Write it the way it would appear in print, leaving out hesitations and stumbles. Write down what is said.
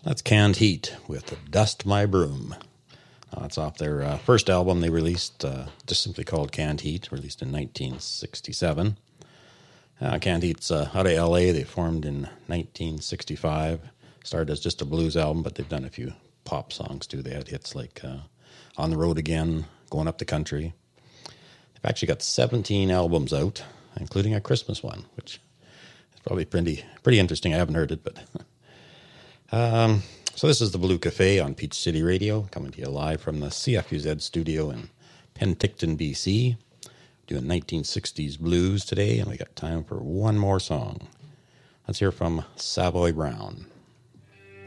That's Canned Heat with Dust My Broom. That's off their first album they released, just simply called Canned Heat, released in 1967. Canned Heat's out of L.A. They formed in 1965. Started as just a blues album, but they've done a few pop songs too. They had hits like On the Road Again, Going Up the Country. They've actually got 17 albums out, including a Christmas one, which is probably pretty interesting. I haven't heard it, but... So this is the Blue Cafe on Peach City Radio, coming to you live from the CFUZ studio in Penticton, BC. Doing 1960s blues today, and we got time for one more song. Let's hear from Savoy Brown.